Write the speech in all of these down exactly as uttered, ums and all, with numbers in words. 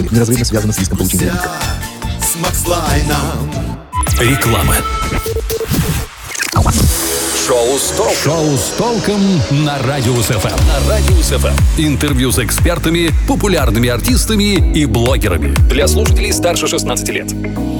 неразрывно связаны с риском получения риска. Реклама. Шоу с толком. Шоу с толком на Радиус эф эм. На Радиус эф эм. Интервью с экспертами, популярными артистами и блогерами. Для слушателей старше шестнадцати лет.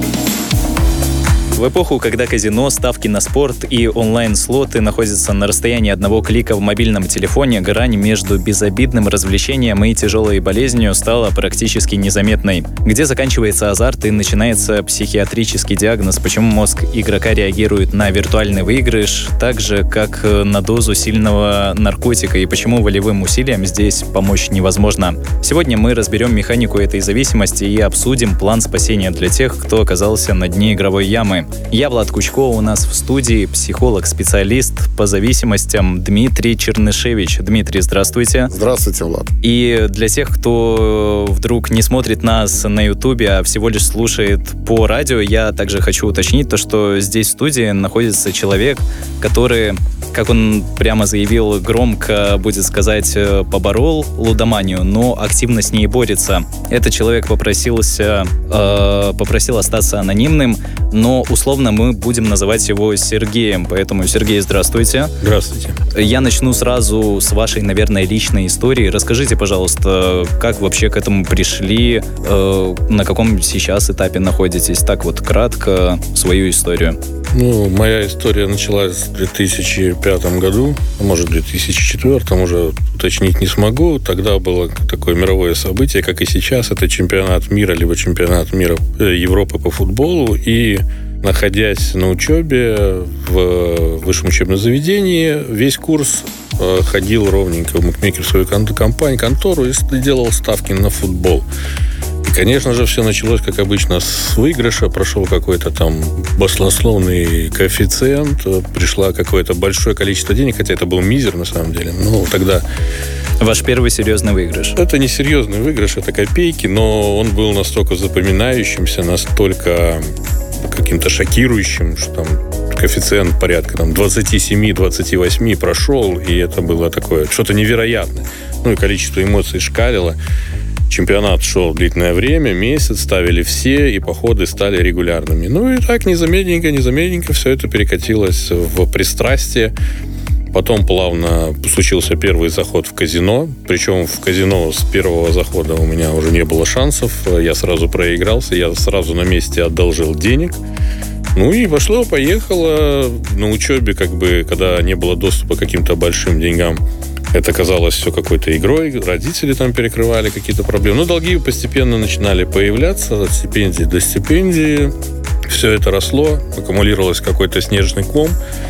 В эпоху, когда казино, ставки на спорт и онлайн-слоты находятся на расстоянии одного клика в мобильном телефоне, грань между безобидным развлечением и тяжелой болезнью стала практически незаметной. Где заканчивается азарт и начинается психиатрический диагноз, почему мозг игрока реагирует на виртуальный выигрыш так же, как на дозу сильного наркотика, и почему волевым усилиям здесь помочь невозможно. Сегодня мы разберем механику этой зависимости и обсудим план спасения для тех, кто оказался на дне игровой ямы. Я Влад Кучко, у нас в студии психолог-специалист по зависимостям Дмитрий Чернышевич. Дмитрий, здравствуйте. Здравствуйте, Влад. И для тех, кто вдруг не смотрит нас на Ютубе, а всего лишь слушает по радио, я также хочу уточнить то, что здесь в студии находится человек, который, как он прямо заявил, громко, будет сказать, поборол лудоманию, но активно с ней борется. Этот человек попросился, э, попросил остаться анонимным, но условно мы будем называть его Сергеем. Поэтому, Сергей, здравствуйте. Здравствуйте. Я начну сразу с вашей, наверное, личной истории. Расскажите, пожалуйста, как вообще к этому пришли, э, на каком сейчас этапе находитесь? Так вот, кратко свою историю. Ну, моя история началась в две тысячи пятом году, может, в две тысячи четвёртом, уже уточнить не смогу. Тогда было такое мировое событие, как и сейчас. Это чемпионат мира, либо чемпионат мира Европы по футболу. И находясь на учебе в высшем учебном заведении, весь курс ходил ровненько в букмекерскую компанию, контору и делал ставки на футбол. И, конечно же, все началось, как обычно, с выигрыша. Прошел какой-то там баснословный коэффициент, пришло какое-то большое количество денег, хотя это был мизер, на самом деле. Ну, тогда... Ваш первый серьезный выигрыш? Это не серьезный выигрыш, это копейки, но он был настолько запоминающимся, настолько каким-то шокирующим, что там коэффициент порядка там, двадцать семь - двадцать восемь прошел, и это было такое что-то невероятное. Ну и количество эмоций шкалило. Чемпионат шел длительное время, месяц, ставили все, и походы стали регулярными. Ну и так незаметненько, незаметненько все это перекатилось в пристрастие. Потом плавно случился первый заход в казино. Причем в казино с первого захода у меня уже не было шансов. Я сразу проигрался, я сразу на месте одолжил денег. Ну и пошло-поехало. На учебе, как бы, когда не было доступа к каким-то большим деньгам, это казалось все какой-то игрой. Родители там перекрывали какие-то проблемы. Но долги постепенно начинали появляться. От стипендии до стипендии. Все это росло, аккумулировалось какой-то снежный ком.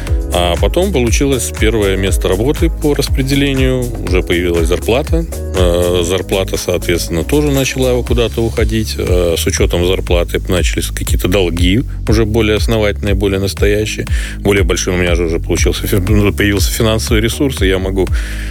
А потом получилось первое место работы по распределению. Уже появилась зарплата. Зарплата, соответственно, тоже начала куда-то уходить. С учетом зарплаты начались какие-то долги, уже более основательные, более настоящие. Более большие у меня же уже получился, появился финансовый ресурс, и я могу